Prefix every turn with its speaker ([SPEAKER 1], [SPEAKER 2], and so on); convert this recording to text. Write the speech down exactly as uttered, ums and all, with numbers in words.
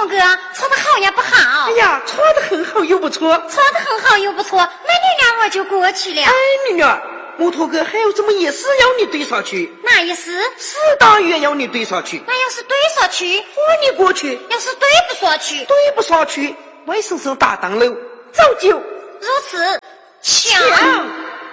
[SPEAKER 1] 头哥，错的好也不好。
[SPEAKER 2] 哎呀，错的很好又不错，
[SPEAKER 1] 错的很好又不错，那你俩我就过去了。
[SPEAKER 2] 哎，女儿，木头哥还有这么一事要你对上去。
[SPEAKER 1] 哪一事？
[SPEAKER 2] 四大月要你对上去。
[SPEAKER 1] 那要是对上去，
[SPEAKER 2] 和你过去；
[SPEAKER 1] 要是对不上去，
[SPEAKER 2] 对不上去，外甥生打当喽，早就
[SPEAKER 1] 如此，
[SPEAKER 2] 抢。